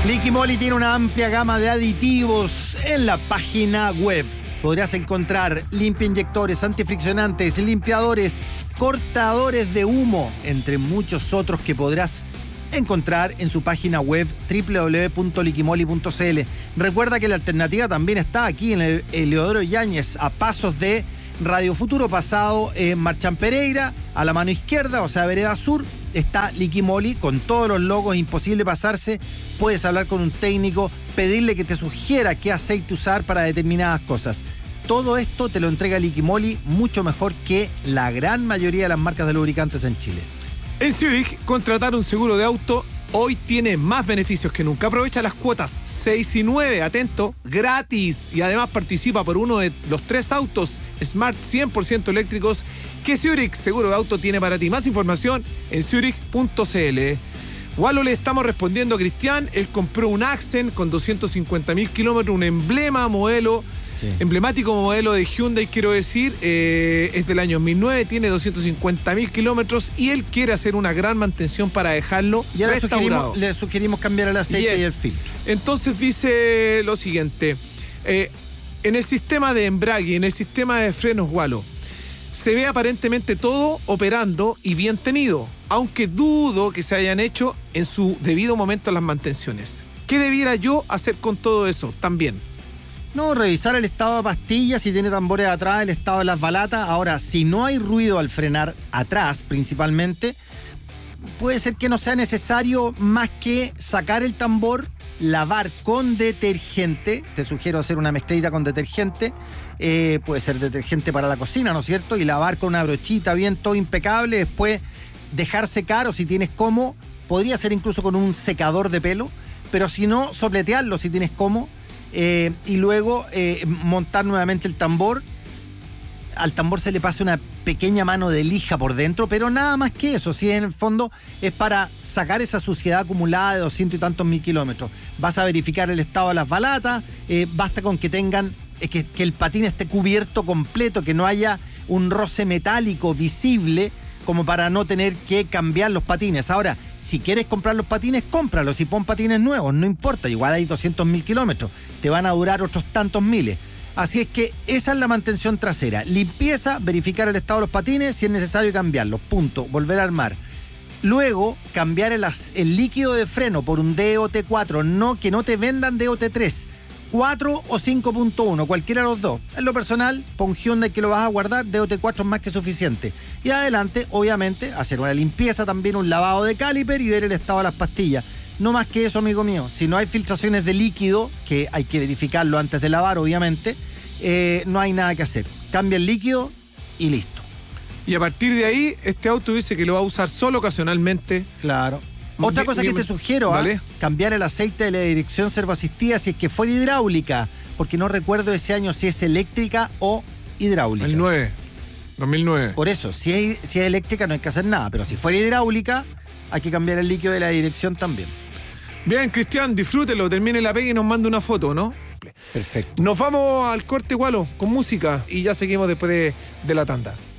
Liquimoli tiene una amplia gama de aditivos en la página web. Podrás encontrar limpiainyectores, antifriccionantes, limpiadores, cortadores de humo, entre muchos otros que podrás encontrar en su página web www.liquimoli.cl. Recuerda que la alternativa también está aquí en el Eleodoro Yáñez, a pasos de Radio Futuro, pasado en Marchán Pereira, a la mano izquierda, o sea, vereda sur, está Liquimoli con todos los logos, imposible pasarse. Puedes hablar con un técnico, pedirle que te sugiera qué aceite usar para determinadas cosas. Todo esto te lo entrega Liquimoli mucho mejor que la gran mayoría de las marcas de lubricantes en Chile. En Zurich, contratar un seguro de auto hoy tiene más beneficios que nunca. Aprovecha las cuotas 6 y 9, atento, gratis. Y además participa por uno de los 3 autos Smart 100% eléctricos que Zurich Seguro de Auto tiene para ti. Más información en zurich.cl. Walo, le estamos respondiendo a Cristian. Él compró un Accent con 250.000 kilómetros, un emblemático modelo de Hyundai, quiero decir. Es del año 2009, tiene 250.000 kilómetros y él quiere hacer una gran mantención para dejarlo restaurado. Le sugerimos cambiar el aceite y el filtro. Entonces dice lo siguiente. En el sistema de embrague, en el sistema de frenos, Walo, se ve aparentemente todo operando y bien tenido, aunque dudo que se hayan hecho en su debido momento las mantenciones. ¿Qué debiera yo hacer con todo eso también? No, revisar el estado de pastillas, si tiene tambores atrás, el estado de las balatas. Ahora, si no hay ruido al frenar atrás, principalmente, puede ser que no sea necesario más que sacar el tambor, lavar con detergente. Te sugiero hacer una mezclita con detergente. Puede ser detergente para la cocina, ¿no es cierto? Y lavar con una brochita bien, todo impecable. Después dejar secar, o si tienes cómo, podría ser incluso con un secador de pelo. Pero si no, sopletearlo si tienes cómo. Y luego montar nuevamente el tambor. Al tambor se le pasa una pequeña mano de lija por dentro, pero nada más que eso. Si en el fondo es para sacar esa suciedad acumulada de 200 y tantos mil kilómetros. Vas a verificar el estado de las balatas. Basta con que tengan que el patín esté cubierto completo, que no haya un roce metálico visible, como para no tener que cambiar los patines. Ahora, si quieres comprar los patines, cómpralos y pon patines nuevos, no importa, igual hay 200.000 kilómetros, te van a durar otros tantos miles. Así es que esa es la mantención trasera. Limpieza, verificar el estado de los patines, si es necesario cambiarlos, punto, volver a armar. Luego, cambiar el líquido de freno por un DOT4, que no te vendan DOT3, 4 o 5.1, cualquiera de los dos. En lo personal, pon Hyundai que lo vas a guardar, DOT4 es más que suficiente. Y adelante, obviamente, hacer una limpieza también, un lavado de caliper y ver el estado de las pastillas. No más que eso, amigo mío. Si no hay filtraciones de líquido, que hay que verificarlo antes de lavar, obviamente, no hay nada que hacer. Cambia el líquido y listo. Y a partir de ahí, este auto dice que lo va a usar solo ocasionalmente. Claro. Otra cosa que te sugiero, ¿vale? Cambiar el aceite de la dirección servoasistida si es que fuera hidráulica, porque no recuerdo ese año si es eléctrica o hidráulica. El 2009. Por eso, si es eléctrica no hay que hacer nada, pero si fuera hidráulica hay que cambiar el líquido de la dirección también. Bien, Cristian, disfrútelo, termine la pega y nos manda una foto, ¿no? Perfecto. Nos vamos al corte, Walo, con música y ya seguimos después de la tanda.